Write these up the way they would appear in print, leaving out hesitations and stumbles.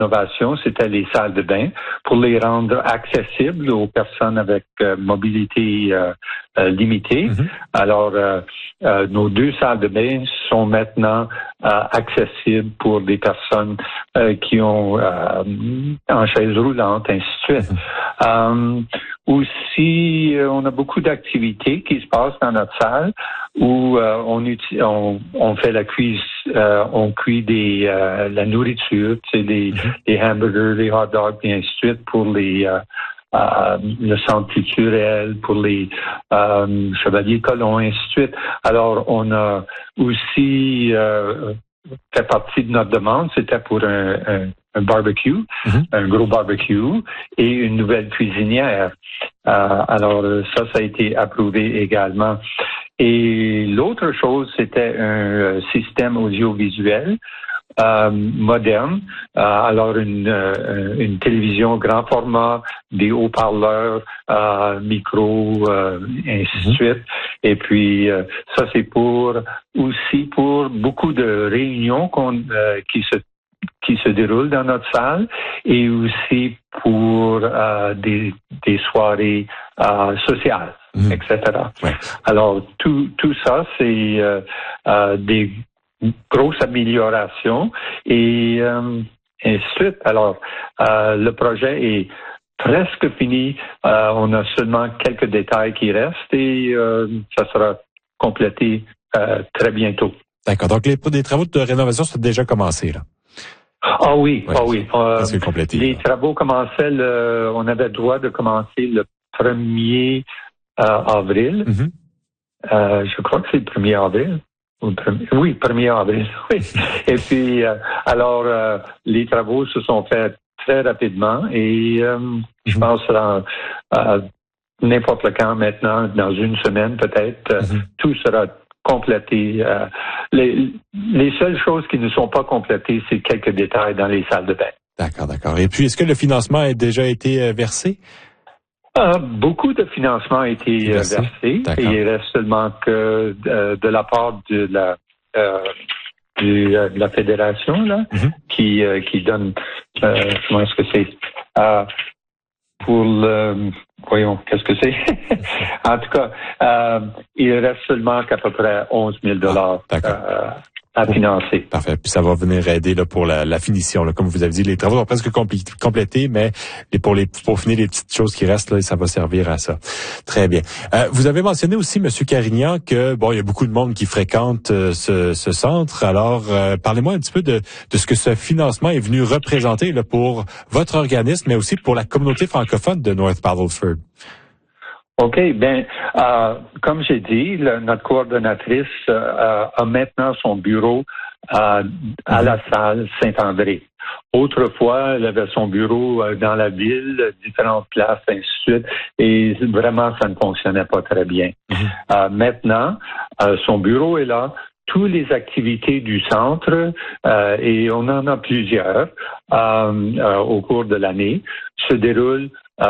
rénovation, c'était les salles de bain pour les rendre accessibles aux personnes avec mobilité limitée. Mm-hmm. Alors, nos 2 salles de bain sont maintenant accessibles pour des personnes qui ont en chaise roulante, ainsi de suite. Aussi, on a beaucoup d'activités qui se passent dans notre salle où on fait la cuisine, on cuit la nourriture, tu sais, des hamburgers, des hot dogs, et ainsi de suite pour le centre culturel, pour les chevaliers colons, et ainsi de suite. Alors, on a aussi fait partie de notre demande, c'était pour un barbecue, un gros barbecue et une nouvelle cuisinière. Alors, ça a été approuvé également. Et l'autre chose, c'était un système audiovisuel moderne. Alors, une télévision grand format, des haut-parleurs, micros, ainsi de suite. Et puis, ça, c'est aussi pour beaucoup de réunions qui se déroulent dans notre salle et aussi pour des soirées sociales, etc. Ouais. Alors, tout ça, c'est des grosses améliorations et ainsi de suite. Alors, le projet est presque fini. On a seulement quelques détails qui restent et ça sera complété très bientôt. D'accord. Donc, les travaux de rénovation sont déjà commencés, là. Ah oui, ouais, ah oui. Complété, les travaux commençaient on avait le droit de commencer le 1er avril. Je crois que c'est le 1er avril. Oui, 1er avril, oui. Et puis, alors, les travaux se sont faits très rapidement et je pense dans n'importe quand maintenant, dans une semaine peut-être, tout sera complété. Les seules choses qui ne sont pas complétées, c'est quelques détails dans les salles de bain. D'accord. Et puis, est-ce que le financement a déjà été versé? Beaucoup de financement a été versé. Il reste seulement que de la part de la fédération là, qui donne comment est-ce que c'est pour voyons, qu'est-ce que c'est? En tout cas, il reste seulement qu'à peu près 11 000 à financer. Parfait. Puis ça va venir aider là pour la finition. Là, comme vous avez dit, les travaux sont presque complétés, mais pour finir les petites choses qui restent, là, ça va servir à ça. Très bien. Vous avez mentionné aussi, M. Carignan, que il y a beaucoup de monde qui fréquente ce centre. Alors, parlez-moi un petit peu de ce que ce financement est venu représenter là, pour votre organisme, mais aussi pour la communauté francophone de North Battleford. OK, comme j'ai dit, notre coordonnatrice a maintenant son bureau à la salle Saint-André. Autrefois, elle avait son bureau dans la ville, différentes places, ainsi de suite, et vraiment, ça ne fonctionnait pas très bien. Maintenant, son bureau est là. Toutes les activités du centre, et on en a plusieurs au cours de l'année, se déroulent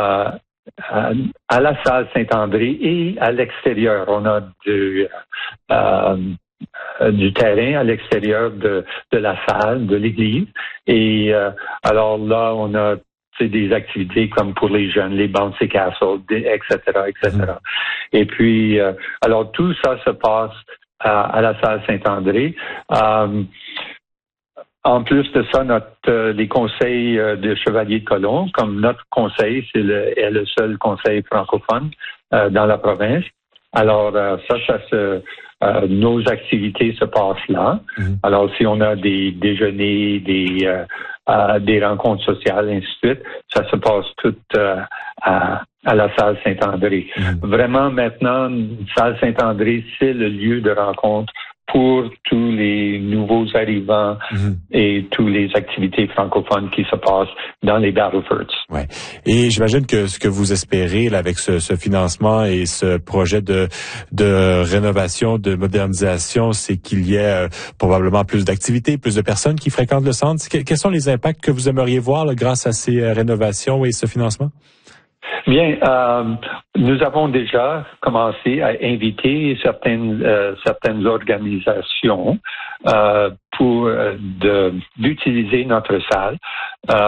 à la salle Saint-André et à l'extérieur. On a du terrain à l'extérieur de la salle, de l'église. Et alors là, on a des activités comme pour les jeunes, les bouncy castles, etc., etc. Et puis, alors tout ça se passe à la salle Saint-André. En plus de ça, les conseils de Chevaliers de Colomb, comme notre conseil, est le seul conseil francophone dans la province. Alors, nos activités se passent là. Alors, si on a des déjeuners, des rencontres sociales, ainsi de suite, ça se passe tout à la salle Saint-André. Vraiment, maintenant, salle Saint-André, c'est le lieu de rencontre pour tous les nouveaux arrivants et toutes les activités francophones qui se passent dans les Battlefords. Ouais. Et j'imagine que ce que vous espérez là, avec ce financement et ce projet de rénovation, de modernisation, c'est qu'il y ait probablement plus d'activités, plus de personnes qui fréquentent le centre. Quels sont les impacts que vous aimeriez voir là, grâce à ces rénovations et ce financement? Bien, nous avons déjà commencé à inviter certaines organisations pour d'utiliser notre salle